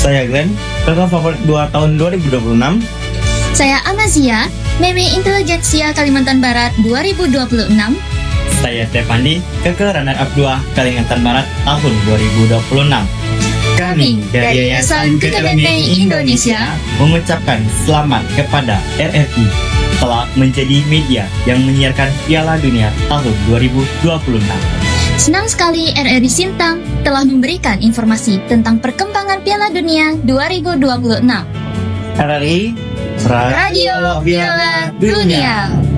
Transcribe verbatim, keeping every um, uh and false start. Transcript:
Saya Glenn, kakak favorit dua tahun dua ribu dua puluh enam. Saya Amazia, Meme Intelijensia Kalimantan Barat dua ribu dua puluh enam. Saya Tepandi, kakak runner up dua Kalimantan Barat tahun dua ribu dua puluh enam. Kami dari Yayasan K K B P Indonesia mengucapkan selamat kepada R R I telah menjadi media yang menyiarkan Piala Dunia tahun dua ribu dua puluh enam. Senang sekali R R I Sintang telah memberikan informasi tentang perkembangan Piala Dunia dua ribu dua puluh enam. R R I Radio Piala Dunia.